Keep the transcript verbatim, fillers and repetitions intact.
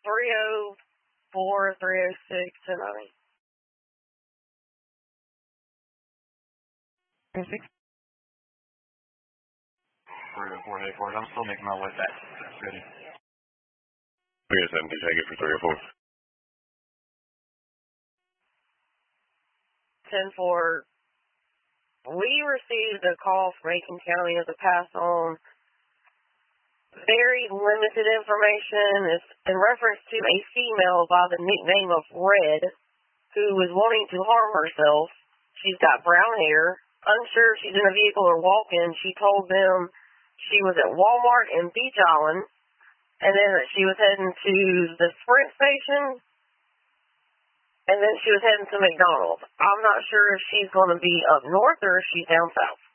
three oh four, three oh six, ten ninety. Six. three oh four, eight four. I'm still making my way back to the city. three oh seven, take it for three oh four. ten four. We received a call from Aiken County as a pass on very limited information. It's in reference to a female by the nickname of Red who was wanting to harm herself. She's got brown hair, unsure if she's in a vehicle or walking. She told them she was at Walmart in Beach Island and then that she was heading to the Sprint station and then she was heading to McDonald's. I'm not sure if she's going to be up north or if she's down south.